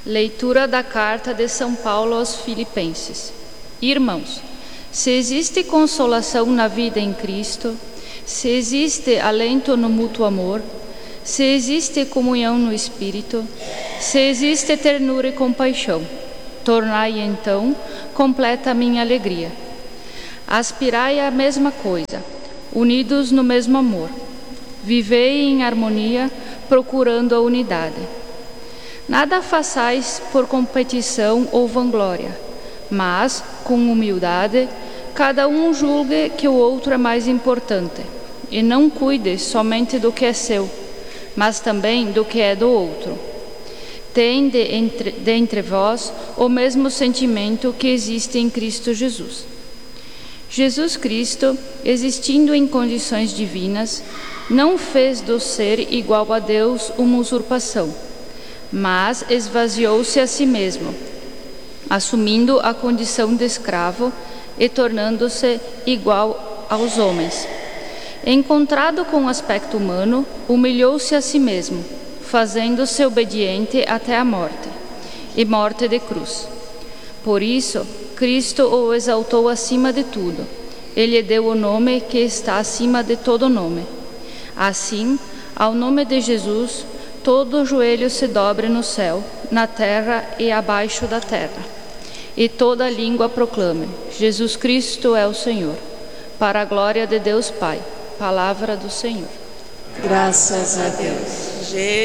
Leitura da carta de São Paulo aos Filipenses. Irmãos, se existe consolação na vida em Cristo, se existe alento no mútuo amor, se existe comunhão no Espírito, se existe ternura e compaixão, tornai então completa a minha alegria. Aspirai à mesma coisa, unidos no mesmo amor. Vivei em harmonia, procurando a unidade. Nada façais por competição ou vanglória, mas, com humildade, cada um julgue que o outro é mais importante, e não cuide somente do que é seu, mas também do que é do outro. Tende dentre vós o mesmo sentimento que existe em Cristo Jesus. Jesus Cristo, existindo em condições divinas, não fez do ser igual a Deus uma usurpação, mas esvaziou-se a si mesmo, assumindo a condição de escravo e tornando-se igual aos homens. Encontrado com aspecto humano, humilhou-se a si mesmo, fazendo-se obediente até a morte, e morte de cruz. Por isso, Cristo o exaltou acima de tudo. Ele deu o nome que está acima de todo nome. Assim, ao nome de Jesus, todo joelho se dobre no céu, na terra e abaixo da terra. E toda língua proclame: Jesus Cristo é o Senhor, para a glória de Deus Pai. Palavra do Senhor. Graças a Deus.